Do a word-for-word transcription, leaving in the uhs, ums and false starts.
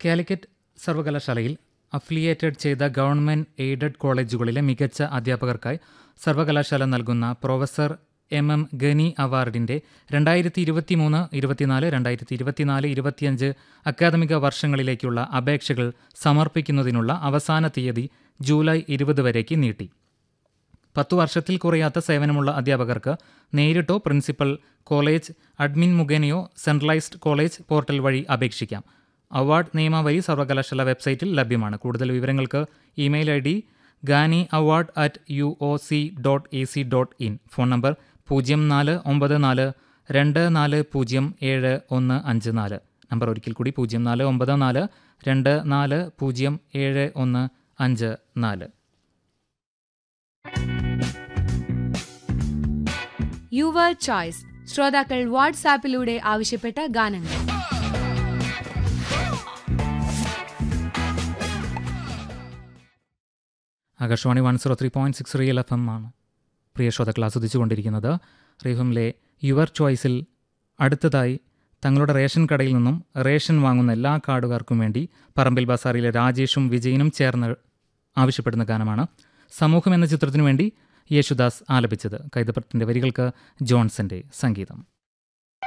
കാലിക്കറ്റ് സർവകലാശാലയിൽ അഫിലിയേറ്റഡ് ചെയ്ത government aided കോളേജുകളിലെ മികച്ച അധ്യാപകർക്കായി സർവകലാശാല നൽകുന്ന പ്രൊഫസർ എം എം ഗനി അവാർഡിൻ്റെ രണ്ടായിരത്തി ഇരുപത്തി മൂന്ന് ഇരുപത്തിനാല് രണ്ടായിരത്തി ഇരുപത്തിനാല് ഇരുപത്തിയഞ്ച് അക്കാദമിക വർഷങ്ങളിലേക്കുള്ള അപേക്ഷകൾ സമർപ്പിക്കുന്നതിനുള്ള അവസാന തീയതി ജൂലൈ ഇരുപത് വരേക്ക് നീട്ടി. പത്തു വർഷത്തിൽ കുറയാത്ത സേവനമുള്ള അധ്യാപകർക്ക് നേരിട്ടോ principal, college admin മുഖേനയോ centralised college portal വഴി അപേക്ഷിക്കാം. അവാർഡ് നിയമാവലി സർവകലാശാല വെബ്സൈറ്റിൽ ലഭ്യമാണ്. കൂടുതൽ വിവരങ്ങൾക്ക് email I D Ghani award at U O C dot A C dot in. Phone number പൂജ്യം നാല് ഒമ്പത് നാല് രണ്ട് നാല് പൂജ്യം ഏഴ് ഒന്ന് അഞ്ച് നാല്. നമ്പർ ഒരിക്കൽ കൂടി പൂജ്യം നാല് ഒമ്പത് നാല് രണ്ട് നാല് പൂജ്യം ഏഴ് ഒന്ന് അഞ്ച് നാല്. Your choice. ശ്രോതാക്കൾ വാട്സാപ്പിലൂടെ ആവശ്യപ്പെട്ട ഗാനങ്ങൾ. Akashvani one zero three point six real F M ആണ് പ്രിയ ശ്രോതാക്കൾ ആസ്വദിച്ചുകൊണ്ടിരിക്കുന്നത്. റീഫമിലെ യുവർ ചോയ്സിൽ അടുത്തതായി തങ്ങളുടെ റേഷൻ കടയിൽ നിന്നും റേഷൻ വാങ്ങുന്ന എല്ലാ കാർഡുകാർക്കും വേണ്ടി പറമ്പിൽ ബസാറിലെ രാജേഷും വിജയനും ചേർന്ന് ആവശ്യപ്പെടുന്ന ഗാനമാണ്. സമൂഹം എന്ന ചിത്രത്തിനു വേണ്ടി യേശുദാസ് ആലപിച്ചത്. കൈതപ്രത്തിൻ്റെ വരികൾക്ക് ജോൺസന്റെ സംഗീതം.